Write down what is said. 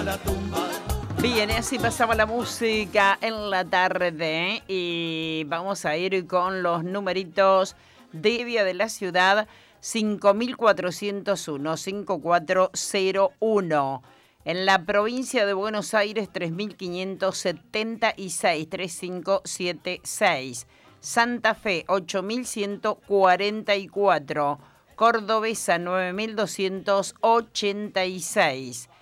Bien, así pasaba la música en la tarde y vamos a ir con los numeritos de Vía de la Ciudad 5401, 5401. En la provincia de Buenos Aires 3576, 3576. Santa Fe 8144. Cordobesa 9286.